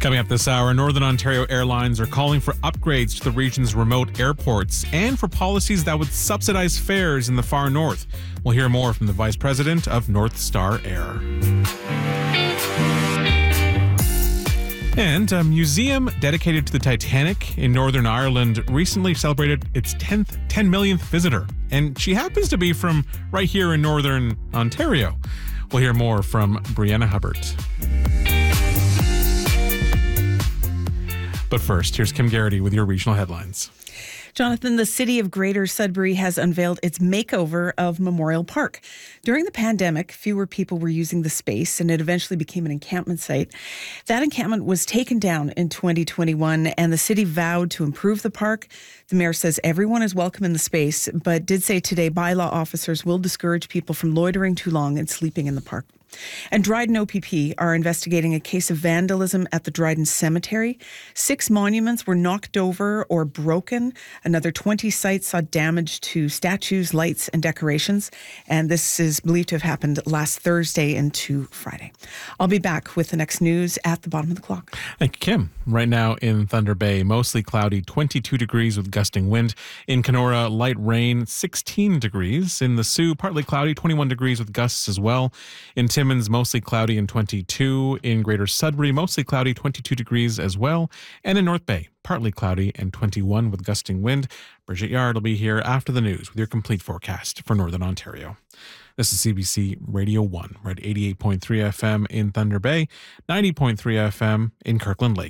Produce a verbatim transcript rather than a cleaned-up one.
Coming up this hour, Northern Ontario Airlines are calling for upgrades to the region's remote airports and for policies that would subsidize fares in the far north. We'll hear more from the Vice President of North Star Air. And a museum dedicated to the Titanic in Northern Ireland recently celebrated its tenth, ten millionth visitor. And she happens to be from right here in Northern Ontario. We'll hear more from Brianna Hubbard. But first, here's Kim Garrity with your regional headlines. Jonathan, the city of Greater Sudbury has unveiled its makeover of Memorial Park. During the pandemic, fewer people were using the space and it eventually became an encampment site. That encampment was taken down in twenty twenty-one and the city vowed to improve the park. The mayor says everyone is welcome in the space, but did say today bylaw officers will discourage people from loitering too long and sleeping in the park. And Dryden O P P are investigating a case of vandalism at the Dryden Cemetery. Six monuments were knocked over or broken. Another twenty sites saw damage to statues, lights, and decorations. And this is believed to have happened last Thursday into Friday. I'll be back with the next news at the bottom of the clock. Thank you, Kim. Right now in Thunder Bay, mostly cloudy, twenty-two degrees with gusting wind. In Kenora, light rain, sixteen degrees. In the Sioux, partly cloudy, twenty-one degrees with gusts as well. In Timmins, mostly cloudy and twenty-two. In Greater Sudbury, mostly cloudy, twenty-two degrees as well. And in North Bay, partly cloudy and twenty-one with gusting wind. Bridget Yard will be here after the news with your complete forecast for Northern Ontario. This is C B C Radio one. We're at eighty-eight point three F M in Thunder Bay, ninety point three F M in Kirkland Lake.